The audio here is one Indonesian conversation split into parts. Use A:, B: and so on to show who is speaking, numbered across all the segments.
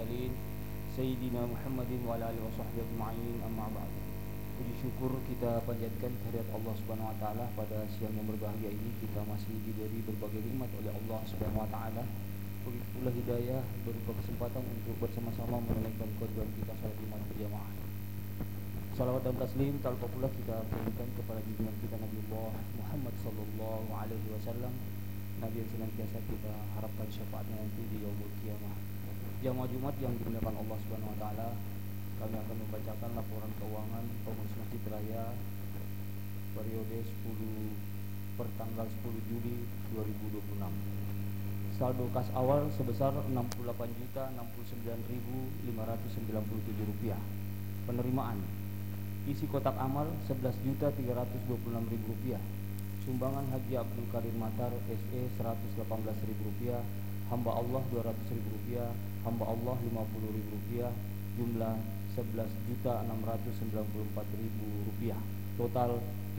A: mursalin Sayyidina Muhammadin wa ala alihi wa sahbihi ajma'in, amma ba'd. Puji syukur kita panjatkan kehadirat Allah Subhanahu wa taala. Pada siang yang berbahagia ini kita masih diberi berbagai nikmat oleh Allah Subhanahu wa taala. Begitu pula hidayah berupa kesempatan untuk bersama-sama menunaikan kewajiban kita salat Jumat berjamaah. Salawat dan taslim tak lupa pula kita berikan kepada junjungan kita Nabi Muhammad sallallahu alaihi wasallam, Nabi yang senantiasa kita harapkan syafaatnya nanti di yaumul qiyamah. Jamaah Jumat yang dimuliakan Allah Subhanahu wa taala, kami akan membacakan laporan keuangan pengurus Masjid Raya periode 10 per tanggal 10 Juli 2026. Saldo kas awal sebesar Rp68.069.597. Penerimaan isi kotak amal Rp11.326.000. Sumbangan Haji Abdul Kadir Matar SE Rp118.000, hamba Allah Rp200.000, hamba Allah Rp50.000, jumlah Rp11.694.000, total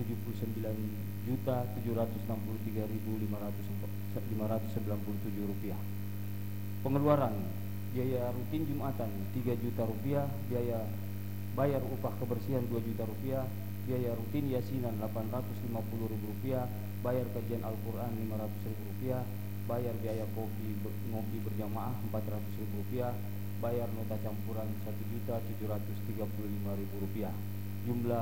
A: Rp77.763.597. Pengeluaran biaya rutin Jumatan Rp3 juta, biaya bayar upah kebersihan Rp2 juta, biaya rutin yasinan Rp850.000, bayar kajian Al-Quran Rp500.000, bayar biaya ngopi berjamaah Rp400.000, bayar nota campuran Rp1.735.000, jumlah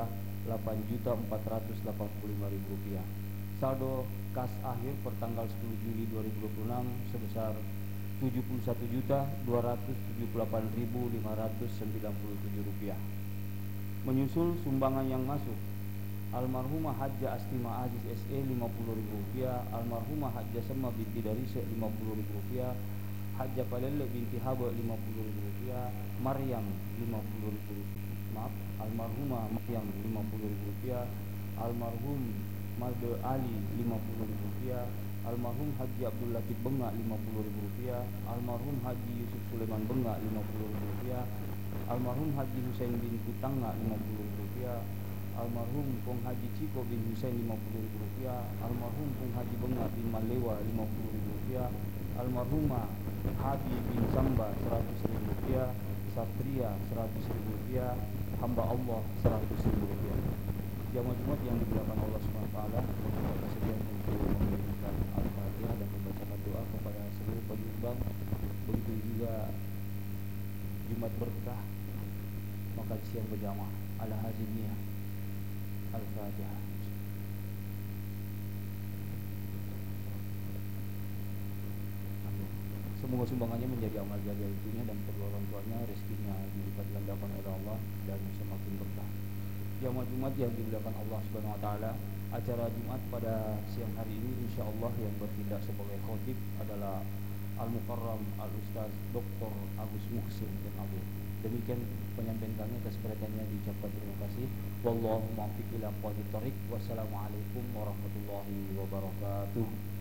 A: Rp8.485.000. Saldo kas akhir per tanggal 10 Juli 2026 sebesar Rp71.278.597. Menyusul sumbangan yang masuk: almarhumah Hajjah Astima Aziz SE Rp50.000, almarhumah Hajjah Sema binti Darise Rp50.000, Hajjah Palele binti Haba Rp50.000, Maryam Rp50.000, almarhumah Maryam Rp50.000, almarhum Made Ali Rp50.000, almarhum Haji Abdul Latif Benga Rp50.000, almarhum Haji Yusuf Sulaiman Benga Rp50.000, almarhum Haji Husain bin Kutanga Rp50.000, almarhum Pong Haji Ciko bin Husain Rp50.000, almarhum Pong Haji Benga bin Malewa Rp50.000, almarhumah Habi bin Samba Rp100.000, Satria Rp100.000, hamba Allah Rp100.000. Jamaah Jumat yang dimuliakan Allah Subhanahu wa taala, kita bersedia untuk mengirimkan Al-Fatihah dan membacakan doa kepada seluruh penyumbang. Begitu juga Jumat berkah, makan siang berjamaah. Ala hazimiyah Al-Fatihah. Semoga sumbangannya menjadi amal jariah ibunya dan kedua orang tuanya, rezekinya dilipat gandakan oleh Allah dan semakin berkah. Jamaah Jumat yang dimuliakan Allah Subhanahu wa taala, acara Jumat pada siang hari ini insyaallah yang bertindak sebagai khatib adalah Al-Mukarram Al-Ustaz Dr. Agus Muhsin bin Abdul. Demikian penyampaian kami, atas perhatiannya diucapkan terima kasih. Wallahu muwaffiq ila aqwamit thoriq. Wassalamualaikum warahmatullahi wabarakatuh.